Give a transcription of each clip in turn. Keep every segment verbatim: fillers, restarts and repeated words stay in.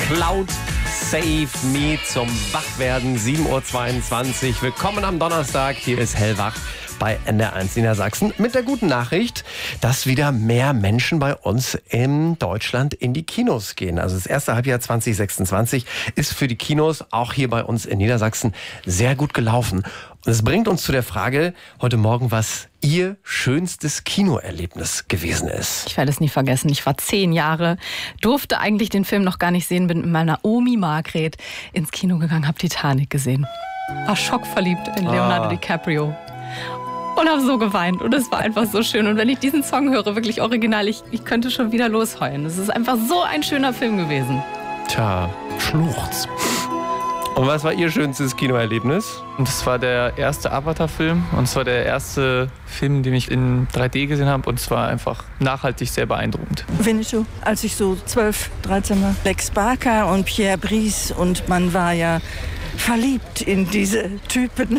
Cloud Save Me zum Wachwerden, sieben Uhr zweiundzwanzig. Willkommen am Donnerstag, hier ist Hellwach bei N D R eins Niedersachsen mit der guten Nachricht, dass wieder mehr Menschen bei uns in Deutschland in die Kinos gehen. Also das erste Halbjahr zwanzig sechsundzwanzig ist für die Kinos auch hier bei uns in Niedersachsen sehr gut gelaufen. Und es bringt uns zu der Frage heute Morgen, was Ihr schönstes Kinoerlebnis gewesen ist. Ich werde es nie vergessen. Ich war zehn Jahre, durfte eigentlich den Film noch gar nicht sehen, bin mit meiner Omi Margret ins Kino gegangen, habe Titanic gesehen. War schockverliebt in Leonardo ah. DiCaprio. Und habe so geweint. Und es war einfach so schön. Und wenn ich diesen Song höre, wirklich original, ich, ich könnte schon wieder losheulen. Es ist einfach so ein schöner Film gewesen. Tja, Schluchz. Und was war Ihr schönstes Kinoerlebnis? Das war der erste Avatar-Film. Und es war der erste Film, den ich in drei D gesehen habe. Und es war einfach nachhaltig sehr beeindruckend. Winnetou, als ich so zwölf, dreizehn war. Lex Barker und Pierre Brice. Und man war ja verliebt in diese Typen.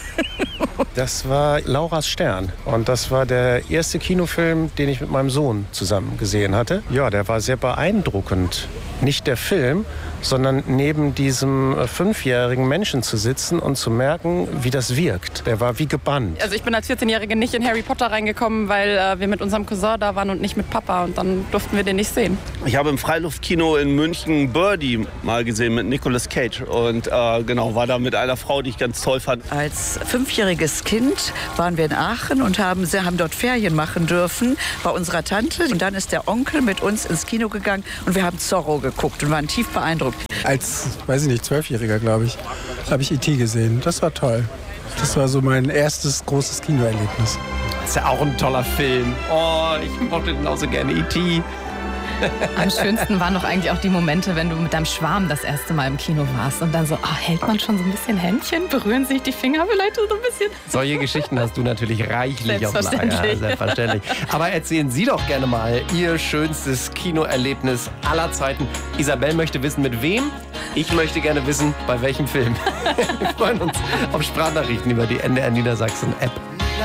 Das war Laura's Stern und das war der erste Kinofilm, den ich mit meinem Sohn zusammen gesehen hatte. Ja, der war sehr beeindruckend. Nicht der Film, sondern neben diesem fünfjährigen Menschen zu sitzen und zu merken, wie das wirkt. Der war wie gebannt. Also ich bin als vierzehnjährige nicht in Harry Potter reingekommen, weil äh, wir mit unserem Cousin da waren und nicht mit Papa. Und dann durften wir den nicht sehen. Ich habe im Freiluftkino in München Birdie mal gesehen mit Nicolas Cage. Und äh, genau, war da mit einer Frau, die ich ganz toll fand. Als fünfjähriges Kind waren wir in Aachen und haben, sie haben dort Ferien machen dürfen bei unserer Tante. Und dann ist der Onkel mit uns ins Kino gegangen und wir haben Zorro geguckt und waren tief beeindruckt. Als, weiß ich nicht, Zwölfjähriger, glaube ich, habe ich E T gesehen. Das war toll. Das war so mein erstes großes Kinoerlebnis. Das ist ja auch ein toller Film. Oh, ich mochte den auch so gerne, E T Am schönsten waren doch eigentlich auch die Momente, wenn du mit deinem Schwarm das erste Mal im Kino warst und dann so, oh, hält man schon so ein bisschen Händchen, berühren sich die Finger vielleicht so ein bisschen. Solche Geschichten hast du natürlich reichlich auf Selbstverständlich. Lager. Ja, selbstverständlich. Aber erzählen Sie doch gerne mal Ihr schönstes Kinoerlebnis aller Zeiten. Isabel möchte wissen, mit wem. Ich möchte gerne wissen, bei welchem Film. Wir freuen uns auf Sprachnachrichten über die N D R Niedersachsen App.